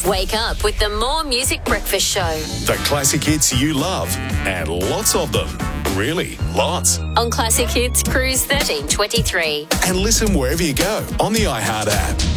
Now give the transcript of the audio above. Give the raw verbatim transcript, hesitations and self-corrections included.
Wake up with the More Music Breakfast Show. The classic hits you love, and lots of them. Really, lots. On Classic Hits Cruise thirteen twenty-three. And listen wherever you go on the iHeart app.